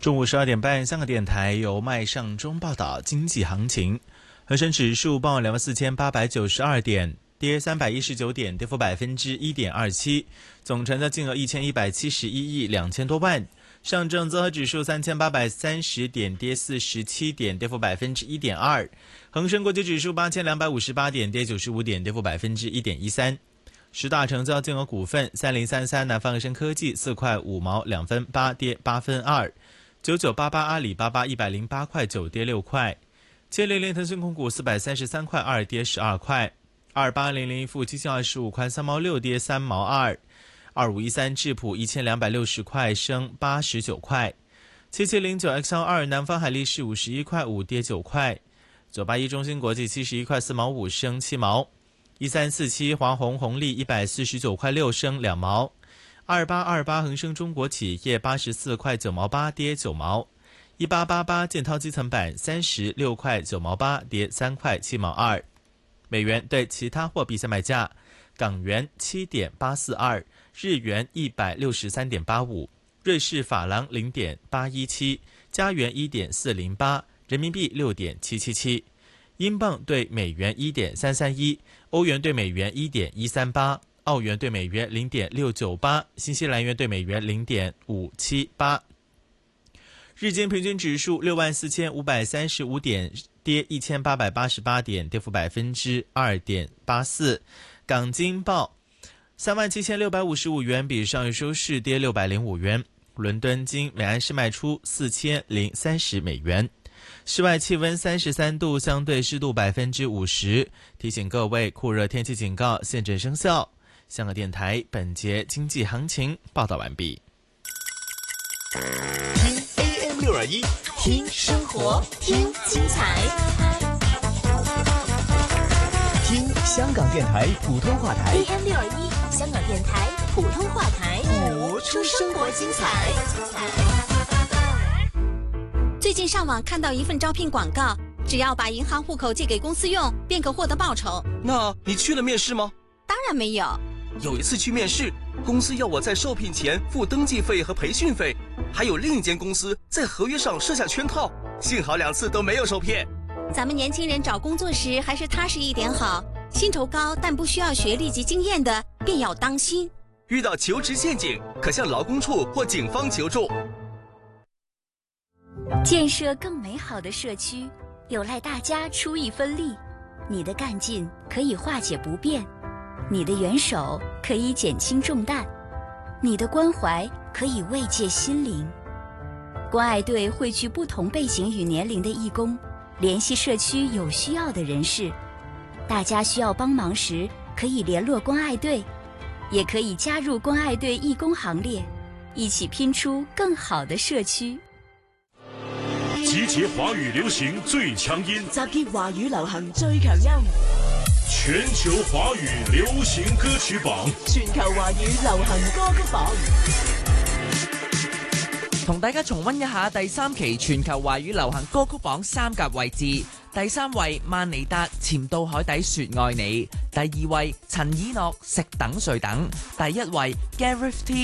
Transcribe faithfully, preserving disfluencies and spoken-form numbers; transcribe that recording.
中午十二点半，香港电台由麦尚中报道经济行情。恒生指数报两万四千八百九十二点，跌三百一十九点，跌幅百分之一点二七，总成交金额一千一百七十一亿两千多万。上证综合指数三千八百三十点，跌四十七点，跌幅百分之一点二。恒生国际指数八千两百五十八点，跌九十五点，跌幅百分之一点一三。十大成交金额股份：三零三三南方恒生科技四块五毛两分八，跌八分二。九九八八阿里巴巴一百零八块九，跌六块。七零零腾讯控股四百三十三块二，跌十二块。二八零零富基金二十五块三毛六，跌三毛二。二五一三智普一千两百六十块，升八十九块。七七零九 X L 二南方海力士五十一块五，跌九块。九八一中芯国际七十一块四毛五，升七毛。一三四七华虹红利一百四十九块六，升两毛。二八二八恒生中国企业八十四块九毛八，跌九毛。一八八八建滔基层板三十六块九毛八，跌三块七毛二。美元对其他货币下卖价：港元七点八四二，日元一百六十三点八五，瑞士法郎零点八一七，加元一点四零八，人民币六点七七七，英镑对美元一点三三一，欧元对美元一点一三八。澳元对美元零点六九八，新西兰元对美元零点五七八。日经平均指数六万四千五百三十五点，跌一千八百八十八点，跌幅百分之二点八四。港金报三万七千六百五十五元，比上日收市跌六百零五元。伦敦金每安士卖出四千零三十美元。室外气温三十三度，相对湿度百分之五十。提醒各位，酷热天气警告现正生效。香港电台本节经济行情报道完毕。 听 A M 六二一，听生活，听精彩，听香港电台普通话台 A M 六二一，香港电台普通话台， 播出生活精彩。 最近上网看到一份招聘广告，只要把银行户口借给公司用，便可获得报酬。 那你去了面试吗？ 当然没有。 有一次去面试，公司要我在受聘前付登记费和培训费，还有另一间公司在合约上设下圈套，幸好两次都没有受骗。 咱们年轻人找工作时还是踏实一点好，薪酬高但不需要学历及经验的便要当心。 遇到求职陷阱，可向劳工处或警方求助。 建设更美好的社区，有赖大家出一分力。你的干劲可以化解不便，你的援手可以减轻重担，你的关怀可以慰藉心灵。关爱队汇聚不同背景与年龄的义工，联系社区有需要的人士。大家需要帮忙时，可以联络关爱队，也可以加入关爱队义工行列，一起拼出更好的社区。 集结华语流行最强音， 集結華語流行最強音， 全球華語流行歌曲榜， 全球華語流行歌曲榜。 同大家重溫一下第三期全球華語流行歌曲榜三甲位置。第三位萬妮達潛到海底說愛你，第二位陳以諾食等睡等，第一位 Gareth T